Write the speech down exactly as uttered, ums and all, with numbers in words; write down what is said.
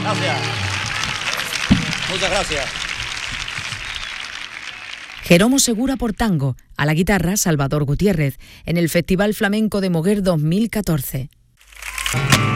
Gracias. Muchas gracias. Jeromo Segura por tango, a la guitarra Salvador Gutiérrez, en el Festival Flamenco de Moguer dos mil catorce.